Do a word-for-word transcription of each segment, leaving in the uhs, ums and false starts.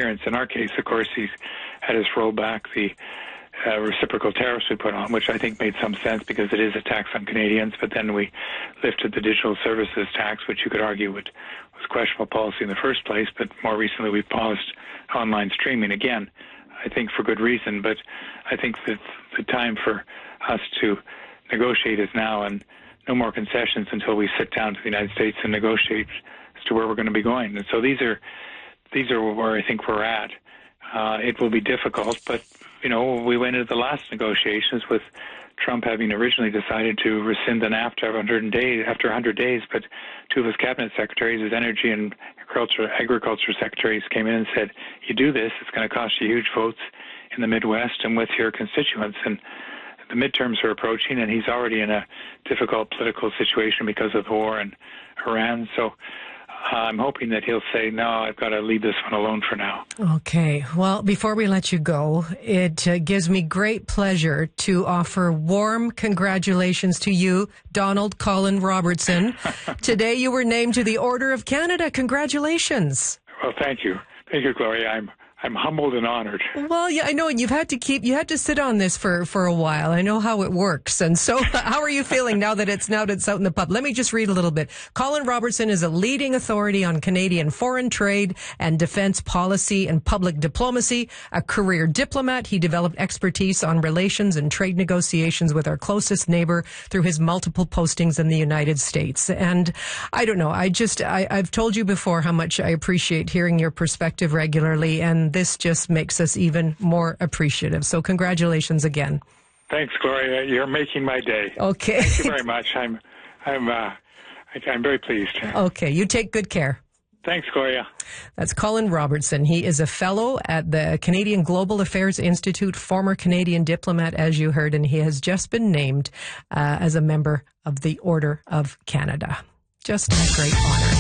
interference. In our case, of course, he's had us roll back the uh, reciprocal tariffs we put on, which I think made some sense because it is a tax on Canadians. But then we lifted the digital services tax, which you could argue would, was questionable policy in the first place. But more recently, we paused online streaming again, I think for good reason. But I think that the time for us to negotiate is now, and no more concessions until we sit down to the United States and negotiate as to where we're going to be going. And so these are these are where I think we're at. Uh, it will be difficult, but you know, we went into the last negotiations with Trump having originally decided to rescind the NAFTA after one hundred days, after one hundred days, but two of his cabinet secretaries, his energy and agriculture, agriculture secretaries, came in and said, "You do this, it's going to cost you huge votes in the Midwest and with your constituents." And the midterms are approaching, and he's already in a difficult political situation because of the war in Iran. So uh, I'm hoping that he'll say, no, I've got to leave this one alone for now. Okay. Well, before we let you go, it uh, gives me great pleasure to offer warm congratulations to you, Donald Colin Robertson. Today you were named to the Order of Canada. Congratulations. Well, thank you. Thank you, Gloria. I'm I'm humbled and honored. Well, yeah, I know you've had to keep, you had to sit on this for, for a while. I know how it works. And so how are you feeling now that it's, now that it's out in the pub? Let me just read a little bit. Colin Robertson is a leading authority on Canadian foreign trade and defense policy and public diplomacy. A career diplomat, he developed expertise on relations and trade negotiations with our closest neighbor through his multiple postings in the United States. And I don't know, I just, I, I've told you before how much I appreciate hearing your perspective regularly, and this just makes us even more appreciative. So congratulations again. Thanks, Gloria. You're making my day. Okay. Thank you very much. I'm, I'm, uh, I'm very pleased. Okay. You take good care. Thanks, Gloria. That's Colin Robertson. He is a fellow at the Canadian Global Affairs Institute, former Canadian diplomat, as you heard, and he has just been named uh, as a member of the Order of Canada. Just a great honor.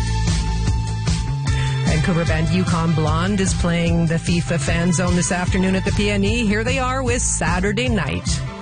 Vancouver band Yukon Blonde is playing the FIFA Fan Zone this afternoon at the P N E. Here they are with Saturday Night.